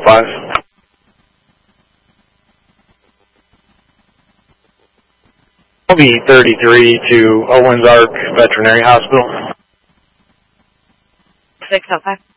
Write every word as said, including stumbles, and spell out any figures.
five. L V thirty-three to Owens Ark Veterinary Hospital. six oh five.